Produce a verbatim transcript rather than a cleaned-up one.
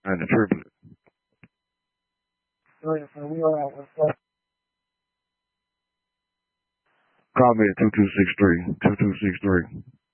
and the triplet. Right, so we are at what's up? Call me at two two six three, two two six three.